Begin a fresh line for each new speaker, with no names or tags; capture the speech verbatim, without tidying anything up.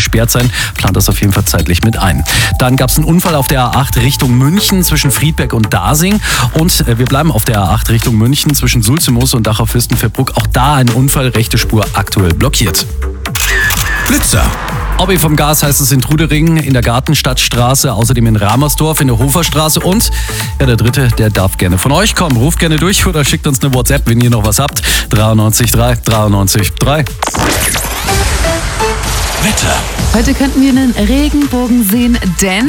gesperrt sein. Plant das auf jeden Fall zeitlich mit ein. Dann gab es einen Unfall auf der A acht Richtung München zwischen Friedberg und Dasing. Und äh, wir bleiben auf der A acht Richtung München zwischen Sulzimoos und Dachau-Fürstenfeldbruck. Auch da ein Unfall, rechte Spur aktuell blockiert.
Blitzer.
Hobby vom Gas heißt es in Trudering, in der Gartenstadtstraße, außerdem in Ramersdorf, in der Hoferstraße und ja, der dritte, der darf gerne von euch kommen. Ruft gerne durch oder schickt uns eine WhatsApp, wenn ihr noch was habt. dreiundneunzig drei dreiundneunzig drei.
Wetter.
Heute könnten wir einen Regenbogen sehen, denn